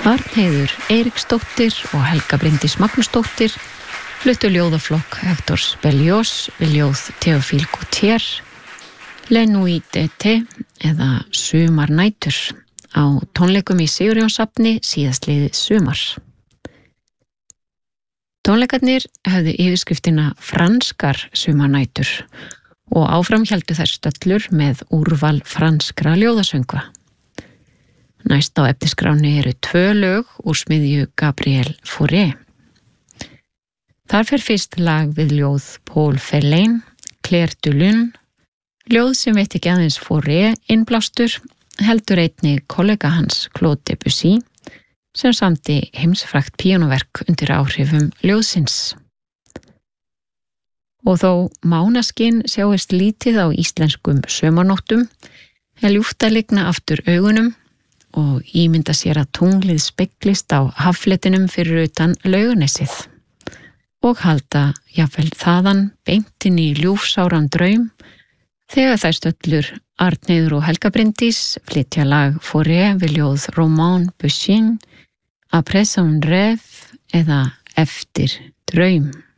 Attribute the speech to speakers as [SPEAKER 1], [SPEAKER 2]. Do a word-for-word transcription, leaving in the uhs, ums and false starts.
[SPEAKER 1] Arnheiður Eiríksdóttir og Helga Bryndís Magnúsdóttir fluttu ljóðaflokk Hektors Berlioz við ljóð Théophile Gautier, La Nuit d'été eða Sumarnætur á tónleikum í Sigurjónssafni síðastliðið sumar. Tónleikarnir höfðu yfirskriftina Franskar sumarnætur og áfram héldu þær stöllur með úrval franskra ljóðasöngva. Næst á efnisskráni eru tvö lög úr smiðju Gabriel Fauré. Þar fer fyrst lag við ljóð Paul Verlaine, Clair de Lune, ljóð sem veit ekki aðeins Fauré innblástur, heldur einnig kollega hans Claude Debussy, sem samdi heimsfrægt píanóverk undir áhrifum ljóðsins. Og þó mánaskinn sjáist lítið á íslenskum sumarnóttum, er ljúft að lygna aftur augunum og ímynda sér að tunglið speglist á haffletinum fyrir utan Laugarnesið og halda jafnvel þaðan beint inn í ljúfsáran draum þegar þær stöllur Arnheiður og Helga Bryndís flytja lag Fauré við ljóð Romain Bouchin, Après un rêve eða Eftir draum.